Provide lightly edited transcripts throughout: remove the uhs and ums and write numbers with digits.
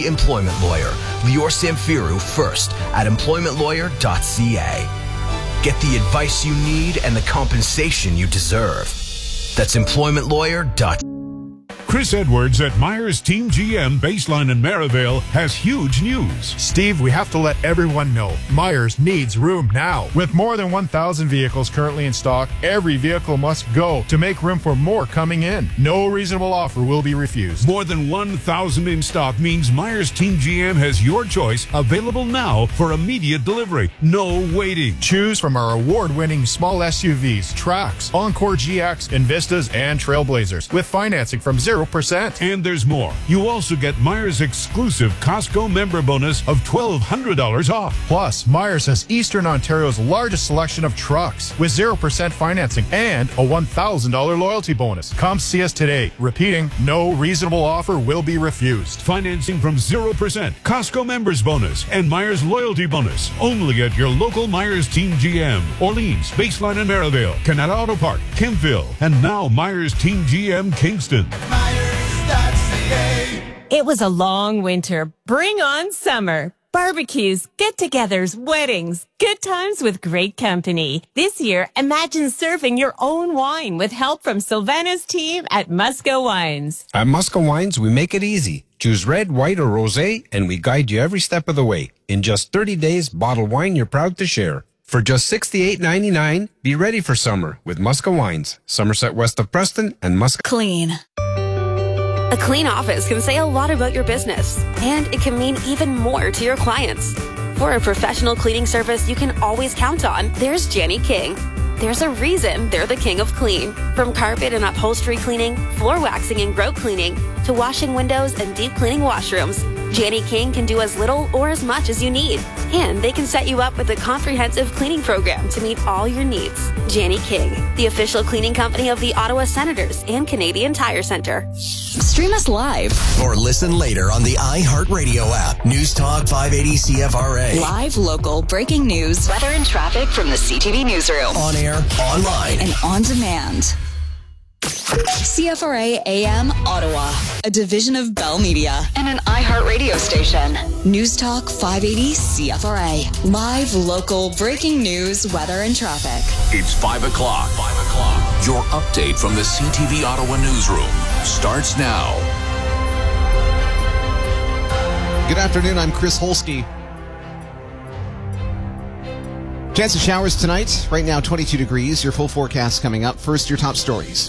the employment lawyer, Lior Samfiru, first at employmentlawyer.ca. Get the advice you need and the compensation you deserve. That's employmentlawyer.ca. Chris Edwards at Myers Team GM Baseline in Maryvale has huge news. Steve, we have to let everyone know Myers needs room now. With more than 1,000 vehicles currently in stock, every vehicle must go to make room for more coming in. No reasonable offer will be refused. More than 1,000 in stock means Myers Team GM has your choice available now for immediate delivery. No waiting. Choose from our award-winning small SUVs, Trax, Encore GX, Invistas, and Trailblazers with financing from 0%. And there's more. You also get Myers' exclusive Costco member bonus of $1,200 off. Plus, Myers has Eastern Ontario's largest selection of trucks with 0% financing and a $1,000 loyalty bonus. Come see us today. Repeating, no reasonable offer will be refused. Financing from 0%, Costco members bonus, and Myers loyalty bonus. Only at your local Myers Team GM. Orleans, Baseline and Maryvale, Canada Auto Park, Kempville, and now Myers Team GM Kingston. It was a long winter. Bring on summer. Barbecues, get-togethers, weddings, good times with great company. This year, imagine serving your own wine with help from Sylvana's team at Musco Wines. At Musco Wines, we make it easy. Choose red, white, or rosé, and we guide you every step of the way. In just 30 days, bottle wine you're proud to share. For just $68.99, be ready for summer with Musco Wines, Somerset west of Preston and Musco. Clean. A clean office can say a lot about your business, and it can mean even more to your clients. For a professional cleaning service you can always count on, there's Jenny King. There's a reason they're the king of clean. From carpet and upholstery cleaning, floor waxing and grout cleaning, to washing windows and deep cleaning washrooms, Jenny King can do as little or as much as you need. And they can set you up with a comprehensive cleaning program to meet all your needs. Jenny King, the official cleaning company of the Ottawa Senators and Canadian Tire Centre. Stream us live. Or listen later on the iHeartRadio app. News Talk 580 CFRA. Live, local, breaking news, weather and traffic from the CTV newsroom. On air, online, and on demand. CFRA AM Ottawa, a division of Bell Media and an iHeartRadio station. News Talk 580 CFRA. Live, local, breaking news, weather, and traffic. It's 5 o'clock. 5 o'clock. Your update from the CTV Ottawa newsroom starts now. Good afternoon. I'm Chris Holsky. Chance of showers tonight. Right now, 22 degrees. Your full forecast coming up. First, your top stories.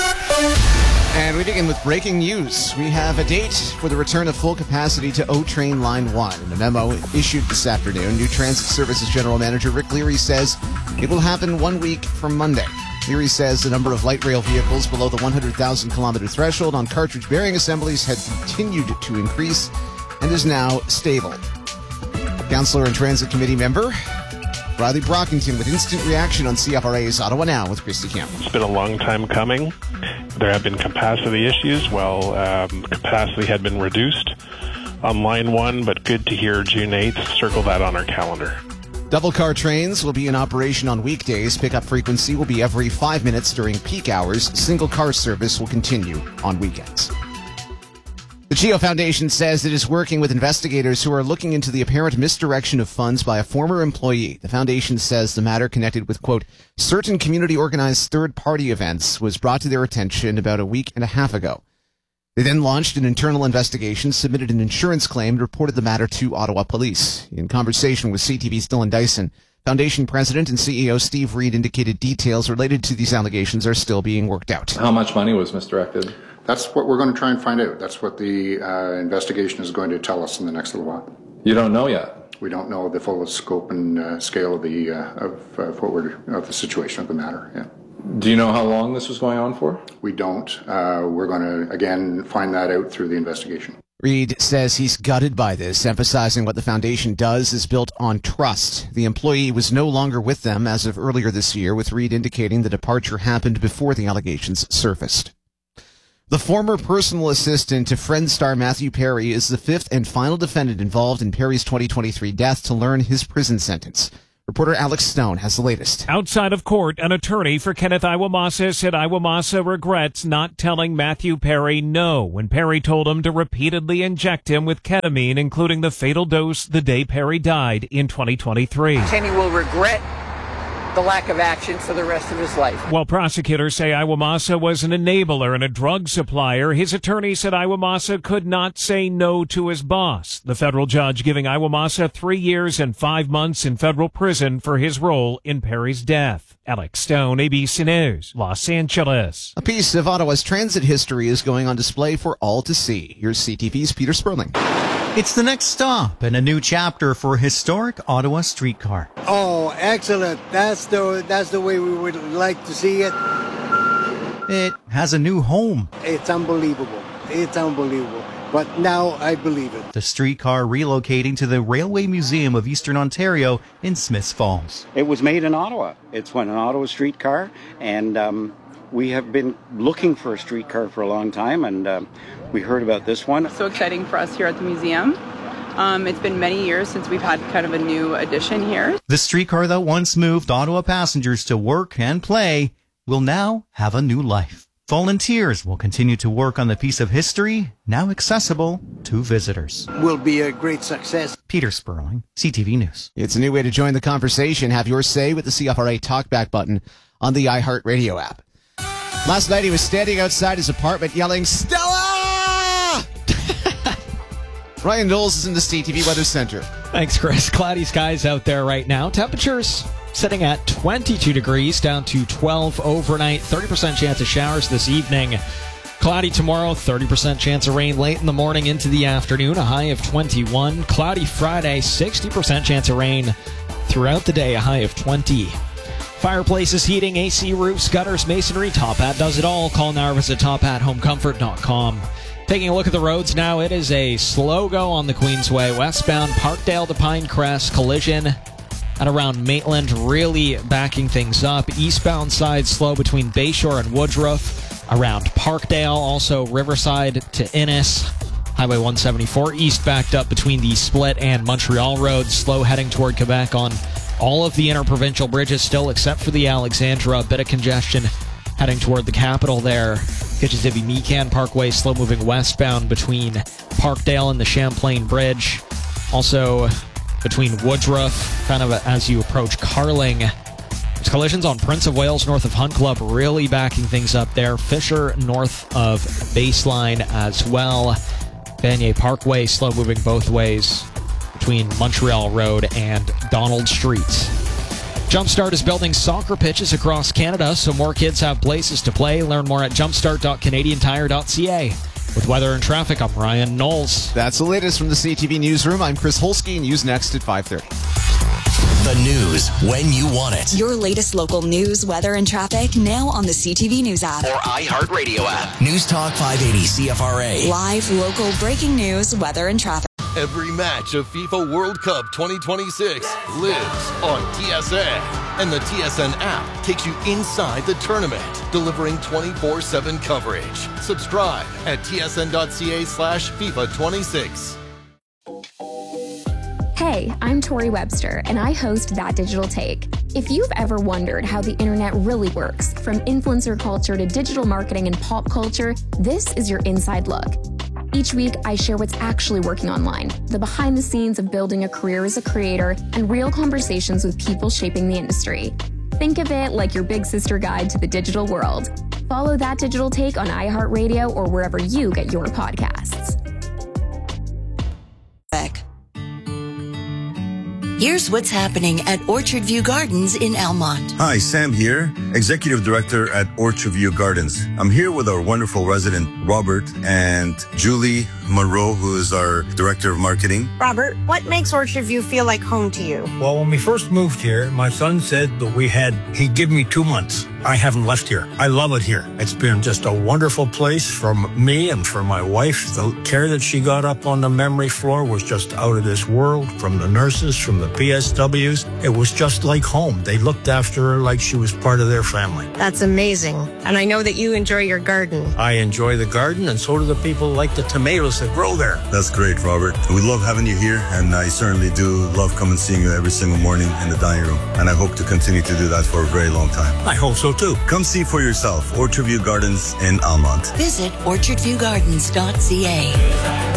And we begin with breaking news. We have a date for the return of full capacity to O-Train Line 1. In a memo issued this afternoon, New Transit Services General Manager Rick Leary says it will happen 1 week from Monday. Leary says the number of light rail vehicles below the 100,000-kilometer threshold on cartridge bearing assemblies had continued to increase and is now stable. Councillor and Transit Committee member Riley Brockington with instant reaction on CFRA's Ottawa Now with Christy Campbell. It's been a long time coming. There have been capacity issues. Capacity had been reduced on Line 1, but good to hear June 8th. Circle that on our calendar. Double car trains will be in operation on weekdays. Pickup frequency will be every 5 minutes during peak hours. Single car service will continue on weekends. The CHEO Foundation says it is working with investigators who are looking into the apparent misdirection of funds by a former employee. The foundation says the matter connected with, quote, certain community-organized third-party events was brought to their attention about a week and a half ago. They then launched an internal investigation, submitted an insurance claim, and reported the matter to Ottawa Police. In conversation with CTV's Dylan Dyson, Foundation President and CEO Steve Reed indicated details related to these allegations are still being worked out. How much money was misdirected? That's what we're going to try and find out. That's what the investigation is going to tell us in the next little while. You don't know yet? We don't know the full scope and scale of the situation of the matter. Yeah. Do you know how long this was going on for? We don't. We're going to, again, find that out through the investigation. Reed says he's gutted by this, emphasizing what the foundation does is built on trust. The employee was no longer with them as of earlier this year, with Reed indicating the departure happened before the allegations surfaced. The former personal assistant to Friends star Matthew Perry is the fifth and final defendant involved in Perry's 2023 death to learn his prison sentence. Reporter Alex Stone has the latest. Outside of court, an attorney for Kenneth Iwamasa said Iwamasa regrets not telling Matthew Perry no when Perry told him to repeatedly inject him with ketamine, including the fatal dose the day Perry died in 2023. Kenny will regret the lack of action for the rest of his life. While prosecutors say Iwamasa was an enabler and a drug supplier, his attorney said Iwamasa could not say no to his boss. The federal judge giving Iwamasa 3 years and 5 months in federal prison for his role in Perry's death. Alex Stone, ABC News, Los Angeles. A piece of Ottawa's transit history is going on display for all to see. Here's CTV's Peter Sperling. It's the next stop and a new chapter for historic Ottawa streetcar. Oh, excellent. That's the way we would like to see it. It has a new home. It's unbelievable. It's unbelievable. But now I believe it. The streetcar relocating to the Railway Museum of Eastern Ontario in Smiths Falls. It was made in Ottawa. It's an Ottawa streetcar, and we have been looking for a streetcar for a long time, and we heard about this one. So exciting for us here at the museum. It's been many years since we've had kind of a new addition here. The streetcar that once moved Ottawa passengers to work and play will now have a new life. Volunteers will continue to work on the piece of history, now accessible to visitors. Will be a great success. Peter Sperling, CTV News. It's a new way to join the conversation. Have your say with the CFRA Talkback button on the iHeartRadio app. Last night he was standing outside his apartment yelling, "Stella!" Ryan Knowles is in the CTV Weather Center. Thanks, Chris. Cloudy skies out there right now. Temperatures sitting at 22 degrees, down to 12 overnight. 30% chance of showers this evening. Cloudy tomorrow, 30% chance of rain late in the morning into the afternoon, a high of 21. Cloudy Friday, 60% chance of rain throughout the day, a high of 20. Fireplaces, heating, AC roofs, gutters, masonry, Top Hat does it all. Call now or visit tophatHomeComfort.com. Taking a look at the roads now, it is a slow go on the Queensway. Westbound Parkdale to Pinecrest, collision at around Maitland, really backing things up. Eastbound side slow between Bayshore and Woodruff. Around Parkdale, also Riverside to Innis. Highway 174 east backed up between the Split and Montreal Road. Slow heading toward Quebec on all of the interprovincial bridges still, except for the Alexandra. A bit of congestion heading toward the capital there. Kitchissippi-Meekan Parkway slow moving westbound between Parkdale and the Champlain Bridge. Also between Woodruff, kind of as you approach Carling. There's collisions on Prince of Wales north of Hunt Club, really backing things up there. Fisher north of Baseline as well. Vanier Parkway slow moving both ways between Montreal Road and Donald Street. Jumpstart is building soccer pitches across Canada so more kids have places to play. Learn more at jumpstart.canadiantire.ca. With weather and traffic, I'm Ryan Knowles. That's the latest from the CTV Newsroom. I'm Chris Holsky. News next at 5:30. The news when you want it. Your latest local news, weather, and traffic now on the CTV News app. Or iHeartRadio app. News Talk 580 CFRA. Live local breaking news, weather, and traffic. Every match of FIFA World Cup 2026 lives on TSN. And the TSN app takes you inside the tournament, delivering 24/7 coverage. Subscribe at tsn.ca/FIFA26. Hey, I'm Tori Webster, and I host That Digital Take. If you've ever wondered how the internet really works, from influencer culture to digital marketing and pop culture, this is your inside look. Each week, I share what's actually working online, the behind the scenes of building a career as a creator, and real conversations with people shaping the industry. Think of it like your big sister guide to the digital world. Follow That Digital Take on iHeartRadio or wherever you get your podcasts. Here's what's happening at Orchard View Gardens in Almont. Hi, Sam here, Executive Director at Orchard View Gardens. I'm here with our wonderful resident, Robert, and Julie Monroe, who is our Director of Marketing. Robert, what makes Orchard View feel like home to you? Well, when we first moved here, my son said that he'd give me 2 months. I haven't left here. I love it here. It's been just a wonderful place for me and for my wife. The care that she got up on the memory floor was just out of this world, from the nurses, from the PSWs. It was just like home. They looked after her like she was part of their family. That's amazing. And I know that you enjoy your garden. I enjoy the garden, and so do the people who like the tomatoes to grow there. That's great, Robert. We love having you here, and I certainly do love coming and seeing you every single morning in the dining room. And I hope to continue to do that for a very long time. I hope so too. Come see for yourself. Orchard View Gardens in Almont. Visit orchardviewgardens.ca.